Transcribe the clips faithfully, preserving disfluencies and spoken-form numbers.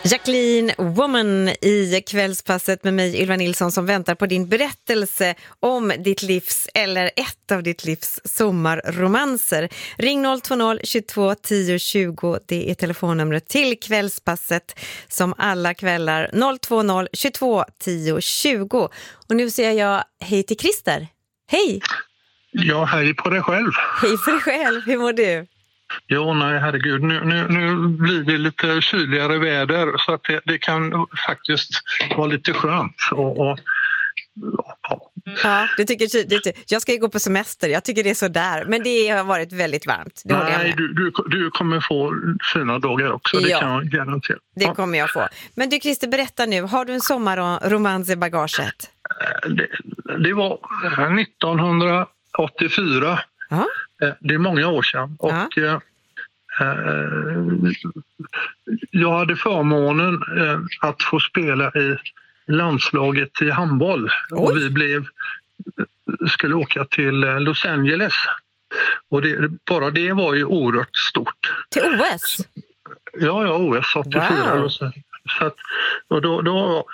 Jacqueline Woman i Kvällspasset med mig, Ylva Nilsson, som väntar på din berättelse om ditt livs eller ett av ditt livs sommarromanser. Ring noll två noll tjugotvå tio tjugo, det är telefonnumret till Kvällspasset som alla kvällar, noll två noll tjugotvå tio tjugo. Och nu säger jag hej till Christer. Hej! Ja, hej på dig själv. Hej för dig själv, hur mår du? Jo, nej herregud, nu, nu, nu blir det lite kyligare väder så att det, det kan faktiskt vara lite skönt. Och, och, ja. Ja, du tycker, du, jag ska ju gå på semester, jag tycker det är så där, men det har varit väldigt varmt. Det nej, du, du, du kommer få fina dagar också, det ja. kan jag garantera. Det kommer jag få. Men du Christer, berätta nu, har du en sommarromans i bagaget? Det, det var nittonhundraåttiofyra. Ja. Det är många år sedan och ja. eh, jag hade förmånen eh, att få spela i landslaget i handboll. Oj. Och vi blev, skulle åka till Los Angeles och det, bara det var ju oerhört stort. Till O S? Ja, ja, O S åttiofyra. Wow. Så att, och då, då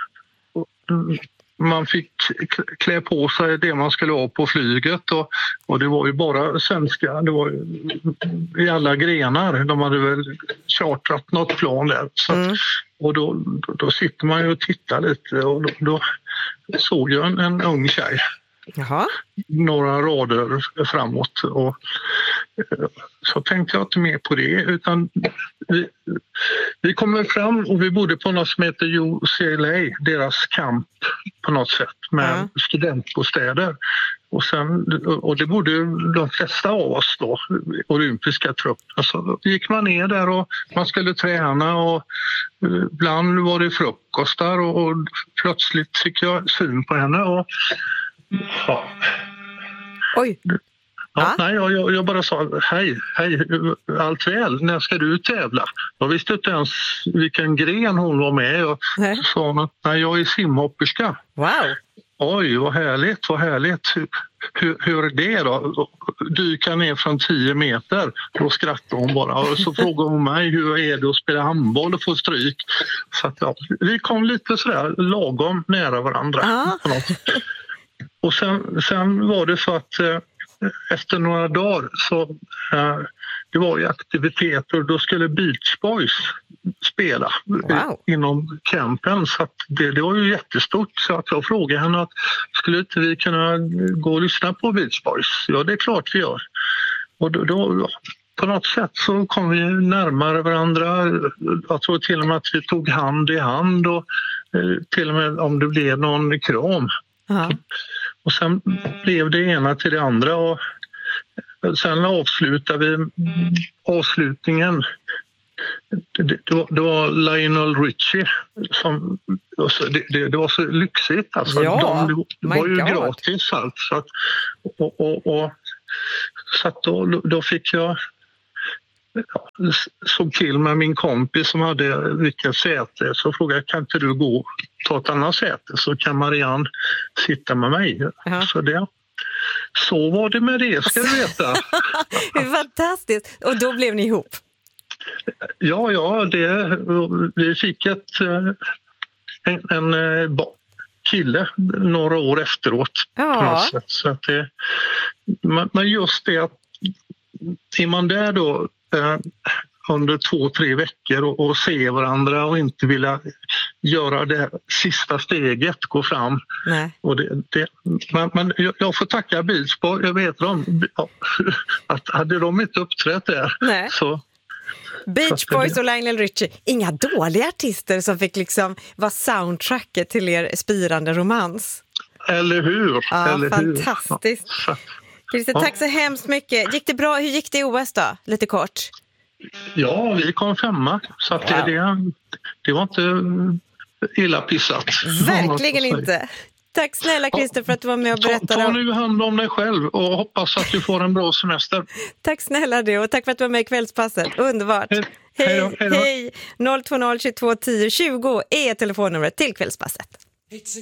man fick klä på sig det man skulle ha på flyget och, och det var ju bara svenska, det var ju i alla grenar, de hade väl chartrat något plan där. Så att, mm. och då, då, då sitter man ju och tittar lite och då, då såg jag en, en ung tjej. Jaha. Några rader framåt och så tänkte jag inte mer på det utan vi, vi kommer fram och vi bodde på något som heter U C L A, deras camp på något sätt med mm. studentbostäder och, sen, och det bodde de flesta av oss då, olympiska truppen. Så gick man ner där och man skulle träna och ibland var det frukostar och, och plötsligt fick jag syn på henne och ja. Oj. Ja, nej, jag, jag bara sa hej, hej, allt väl, när ska du tävla? Jag visste inte ens vilken gren hon var med. Jag nej. sa nej, jag är simhopperska. Wow. Oj, vad härligt, vad härligt. Hur, hur är det då? Dyka ner från tio meter. Då skrattade hon bara. Och så frågade hon mig, hur är det att spela handboll och få stryk? Så att, ja, vi kom lite sådär lagom nära varandra. Ah. Och sen, sen var det så att eh, efter några dagar så eh, det var ju aktiviteter och då skulle Beach Boys spela wow. inom campen så att det, det var ju jättestort så att jag frågade henne att skulle inte vi kunna gå och lyssna på Beach Boys? Ja, det är klart vi gör. Och då, då på något sätt så kom vi närmare varandra. Jag tror till och med att vi tog hand i hand och eh, till och med om det blev någon kram. Uh-huh. Och sen blev det ena till det andra och sen avslutade vi avslutningen. Det, det, var, det var Lionel Richie som det, det, det var så lyxigt alltså. Ja, de, det var ju God. gratis allt så att, och, och, och, så att då, då fick jag ja, såg till med min kompis som hade vilket säte så frågade jag, kan inte du gå ta ett annat säte så kan Marianne sitta med mig. Uh-huh. Så, det, så var det med det, ska du veta. Fantastiskt. Och då blev ni ihop? Ja, ja, det, vi fick ett, en, en kille några år efteråt. Ja. Så att det, men just det att är man där då under två, tre veckor och, och se varandra och inte vilja göra det sista steget, gå fram. Nej. Och det, det, men, men jag får tacka Beach Boys, jag vet dem, att hade de inte uppträtt där Nej. så... Beach Boys och Lionel Richie, inga dåliga artister som fick liksom vara soundtracket till er spirande romans. Eller hur? Ja, Eller fantastiskt. Hur? Christer, tack så hemskt mycket. Gick det bra? Hur gick det i O S då? Lite kort. Ja, vi kom femma. Så att wow. det, det var inte illa pissat. Verkligen inte. Tack snälla Christer för att du var med och berättade. Ta, ta nu hand om dig själv och hoppas att du får en bra semester. Tack snälla du och tack för att du var med i Kvällspasset. Underbart. Hej, hej, då, hej, då. hej. noll två noll tjugotvå tio tjugo är telefonnumret till Kvällspasset.